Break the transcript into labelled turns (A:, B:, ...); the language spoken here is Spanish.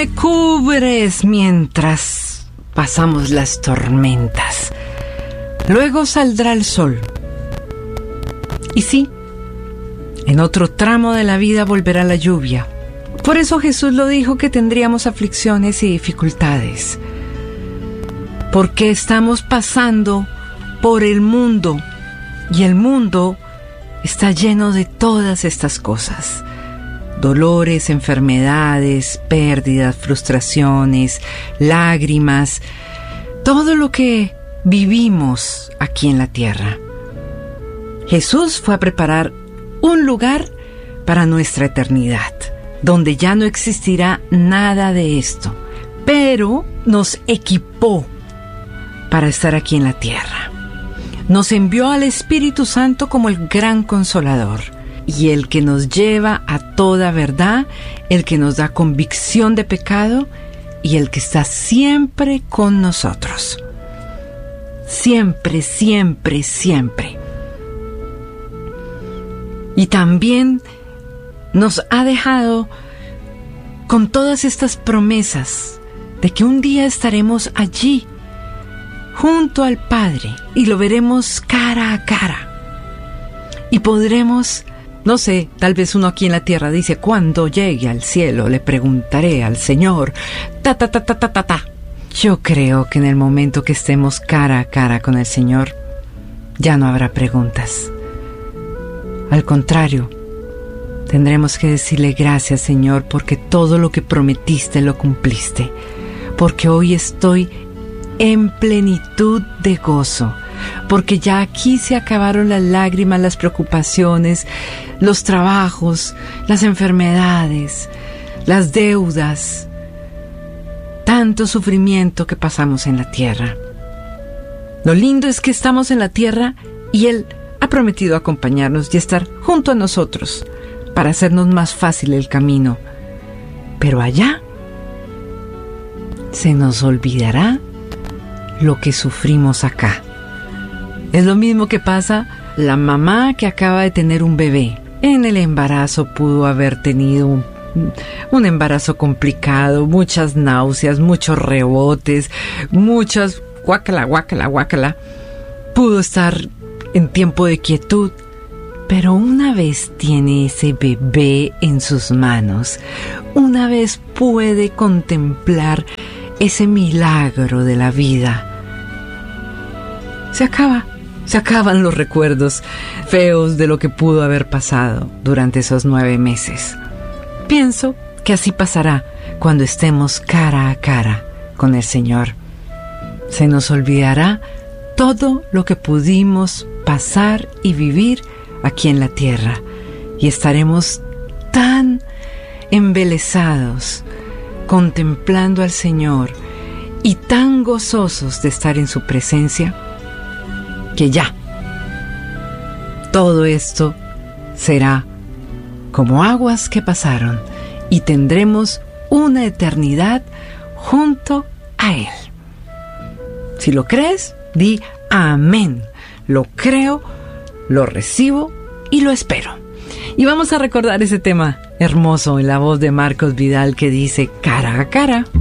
A: me cubres mientras pasamos las tormentas. Luego saldrá el sol. Y sí, en otro tramo de la vida volverá la lluvia. Por eso Jesús lo dijo, que tendríamos aflicciones y dificultades. Porque estamos pasando por el mundo, y el mundo está lleno de todas estas cosas. Dolores, enfermedades, pérdidas, frustraciones, lágrimas, todo lo que vivimos aquí en la tierra. Jesús fue a preparar un lugar para nuestra eternidad, donde ya no existirá nada de esto, pero nos equipó para estar aquí en la tierra. Nos envió al Espíritu Santo como el gran consolador, y el que nos lleva a toda verdad, el que nos da convicción de pecado, y el que está siempre con nosotros. Siempre, siempre, siempre. Y también nos ha dejado con todas estas promesas de que un día estaremos allí, junto al Padre, y lo veremos cara a cara. Y podremos, no sé, tal vez uno aquí en la tierra dice, cuando llegue al cielo le preguntaré al Señor, Yo creo que en el momento que estemos cara a cara con el Señor, ya no habrá preguntas. Al contrario, tendremos que decirle gracias, Señor, porque todo lo que prometiste lo cumpliste, porque hoy estoy en plenitud de gozo, porque ya aquí se acabaron las lágrimas, las preocupaciones, los trabajos, las enfermedades, las deudas, tanto sufrimiento que pasamos en la tierra. Lo lindo es que estamos en la tierra y Él ha prometido acompañarnos y estar junto a nosotros para hacernos más fácil el camino. Pero allá se nos olvidará lo que sufrimos acá. Es lo mismo que pasa la mamá que acaba de tener un bebé. En el embarazo pudo haber tenido un embarazo complicado, muchas náuseas, muchos rebotes, muchas guácala. Pudo estar en tiempo de quietud, pero una vez tiene ese bebé en sus manos, una vez puede contemplar ese milagro de la vida, se acaban los recuerdos feos de lo que pudo haber pasado durante esos 9 meses. Pienso que así pasará cuando estemos cara a cara con el Señor. Se nos olvidará todo lo que pudimos pasar y vivir aquí en la tierra, y estaremos tan embelesados contemplando al Señor y tan gozosos de estar en su presencia, que ya todo esto será como aguas que pasaron y tendremos una eternidad junto a Él. Si lo crees, di amén. Lo creo, lo recibo y lo espero. Y vamos a recordar ese tema hermoso en la voz de Marcos Vidal que dice cara a cara.